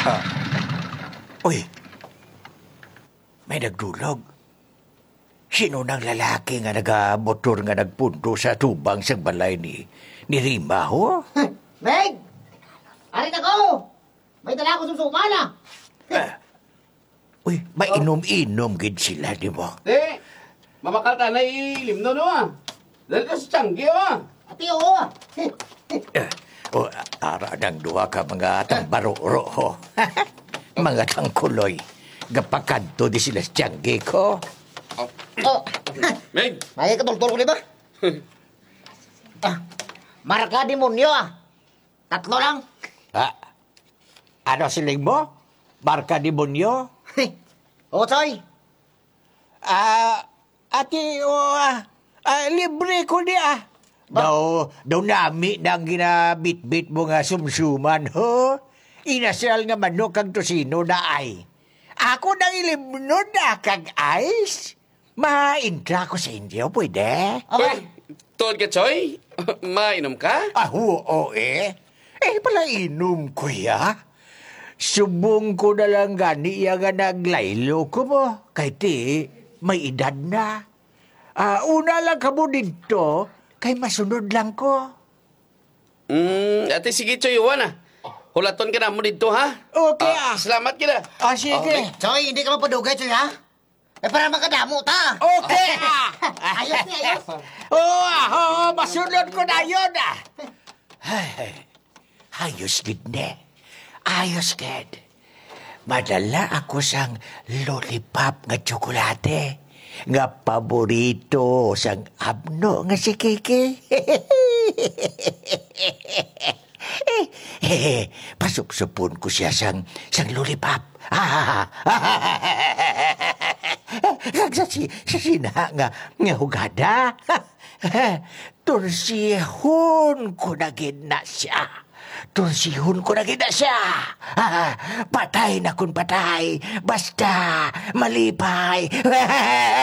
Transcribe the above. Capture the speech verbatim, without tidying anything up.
Uy, may nagdulog. Sino nang lalaki nga nagamotor nga nagpundo sa tubang sa balay ni, ni Rima, ho? Meg! Arin ako! May dala ko susuman ah! Ah. Uy, mainom-inom gid sila, di mo? Te, mamakal ka na ilim no, no, ah. Dahil ka sa tiyanggi, ah. Ati oo ah! Eh, o, ara ng duwa ka mga tambaro-ro, ho. Mga tangkuloy. Gapakadto di sila sa tiyanggi ko. Oh! Meg! May katultol ko di ba? Ah, marka demonyo ah! Tatlo lang! Ha? Ano siling mo? Marka demonyo? Oo, Choy! Ah, ati, o, ah, ah, libre ko di ah. Daw, daw nami nang ginabit-bit mo nga sumsuman, ho? Inasal nga manok kag tosino na ay. Ako nang ilimnod na kag ice. Maindra ko sa inyo, pwede? Okay. Uy, tuod ka, Choy? Mainom ka? Ah, oo eh. Eh, pala inom ko ya. Subong ko na lang gani ya nga naglaylo ko mo. Kay ti, may edad na. Ah, una lang ka mo dito, kay masunod lang ko. Hmm, ate, sige, Choy, iwan ah. Hulaton ka na mo dito, ha? Okay ah. Salamat ka na. Ah, sige. Choy, hindi ka mapadugay, Choy ha? Eh, para makadamo ta! Okay ah. Ayos ni, ayos! Oo, ah, oo, masunod ko na yun ah. Ay, ayos gid ne. Ayos gid. Madala ako sang lollipop nga tsokolate. Nga paborito sang abno nga si Kiki. Pasupsupon ko siya sang, sang lollipop. Kag sa, si, sa sina nga, nga hugada. Tursihon ko na gid na siya. Tursihon ko na gid na siya. Patay na kun patay. Basta malipay.